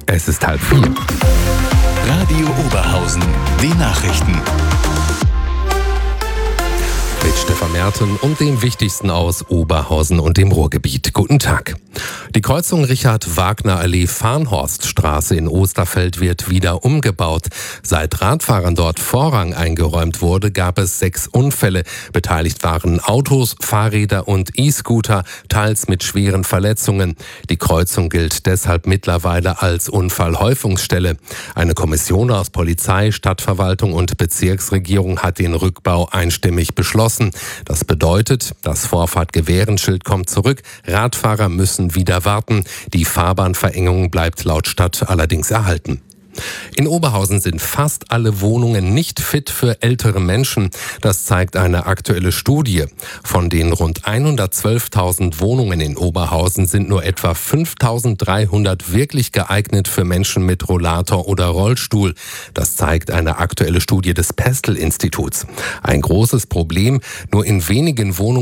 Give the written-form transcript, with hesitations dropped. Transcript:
Es ist 3:30. Radio Oberhausen, die Nachrichten. Mit Stefan Merten und dem Wichtigsten aus Oberhausen und dem Ruhrgebiet. Guten Tag. Die Kreuzung Richard-Wagner-Allee-Farnhorststraße in Osterfeld wird wieder umgebaut. Seit Radfahrern dort Vorrang eingeräumt wurde, gab es 6 Unfälle. Beteiligt waren Autos, Fahrräder und E-Scooter, teils mit schweren Verletzungen. Die Kreuzung gilt deshalb mittlerweile als Unfallhäufungsstelle. Eine Kommission aus Polizei, Stadtverwaltung und Bezirksregierung hat den Rückbau einstimmig beschlossen. Das bedeutet, das Vorfahrt-Gewährenschild kommt zurück, Radfahrer müssen wieder warten. Die Fahrbahnverengung bleibt laut Stadt allerdings erhalten. In Oberhausen sind fast alle Wohnungen nicht fit für ältere Menschen. Das zeigt eine aktuelle Studie. Von den rund 112.000 Wohnungen in Oberhausen sind nur etwa 5.300 wirklich geeignet für Menschen mit Rollator oder Rollstuhl. Das zeigt eine aktuelle Studie des Pestel-Instituts. Ein großes Problem, nur in wenigen Wohnungen